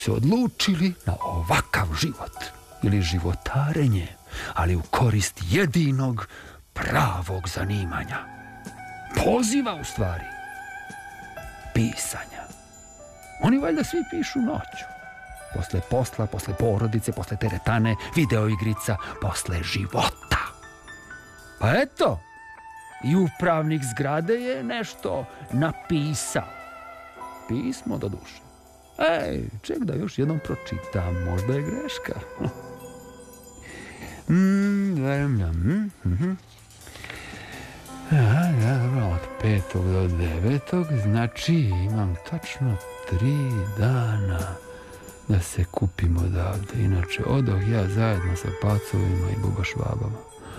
se odlučili na ovakav život ili životarenje, ali u korist jedinog pravog zanimanja. Poziva u stvari. Pisanja. Oni valjda svi pišu noću. Posle posla, posle porodice, posle teretane, videoigrica, posle života. Pa eto, i upravnik zgrade je nešto napisao. Pismo do duše. Ček da još jednom pročitam, možda je greška. Od 5. do 9. znači imam tačno 3 dana da se kupim odavde. Inače, odoh ja zajedno sa pacovima i bubašvabama.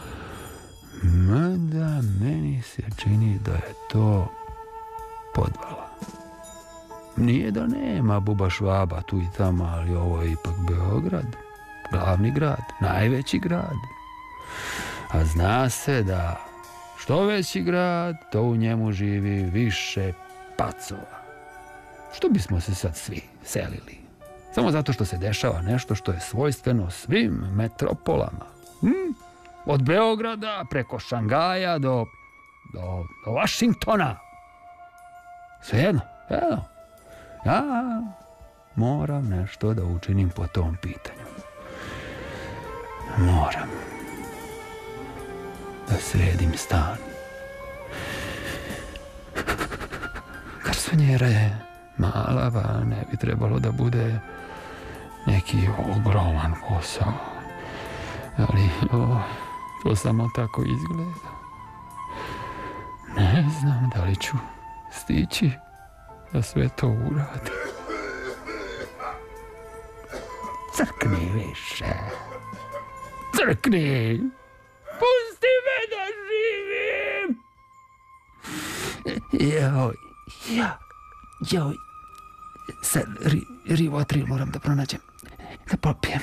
Mada meni se čini da je to podvala. Nije da nema bubašvaba tu i tamo, ali ovo je ipak Beograd. Glavni grad, najveći grad. A zna se da što veći grad, to u njemu živi više pacova. Što bismo se sad svi selili? Samo zato što se dešava nešto što je svojstveno svim metropolama. Od Beograda preko Šangaja do Vašingtona. Svejedno. Ja moram nešto da učinim po tom pitanju. Moram da sredim stan. Garsonjera je mala, pa ne bi trebalo da bude neki ogroman posao. Ali to samo tako izgleda. Ne znam da li ću stići da sve to uradim. Crkni više. Crkni! Pusti me da živim! Joj. Sad, rivotril moram da pronađem. Da popijem.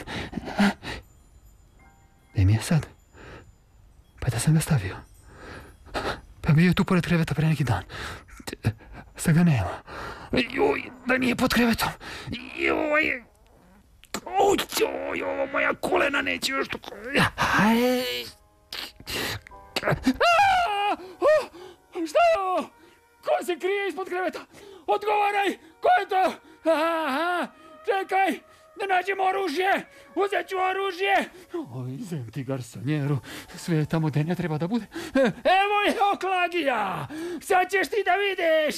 Gde mi je sad? Pa da sam ga stavio. Pa bio je tu pored kreveta pre neki dan. Sad ga nema. Joj, da nije pod krevetom. Joj, moja kolena neće još tako. Šta je ovo? Ko se krije ispod kreveta? Odgovaraj! Ko je to? Čekaj! Da nađemo oružje! Uzet ću oružje! Zem ti garsonjeru. Sve je tamo gde ne treba da bude. Evo je oklagija! Sad ćeš ti da vidiš!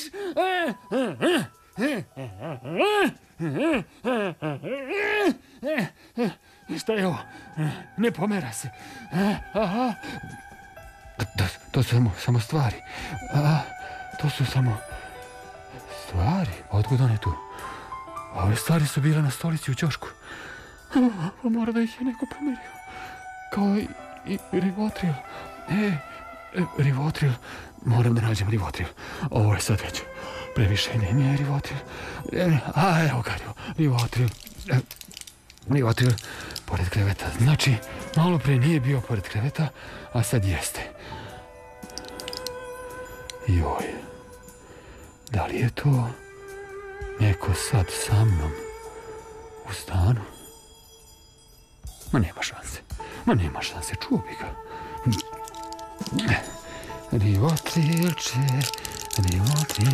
Šta je ovo? Ne pomera se. To su samo stvari. To su samo stvari. Otkud one tu? Ove stvari su bile na stolici u ćošku. Mora da ih je neko pomerio. Kao i rivotril. Rivotril. Moram da nađem rivotril. Ovo je sad već previše. Nije rivotril. Evo ga rivotril. Rivotril pored kreveta. Znači, malo pre nije bio pored kreveta, a sad jeste. Joj. Da li je to neko sad sa mnom u stanu? Ma nema šanse, čuo bi ga. Rivotrilče, rivotril.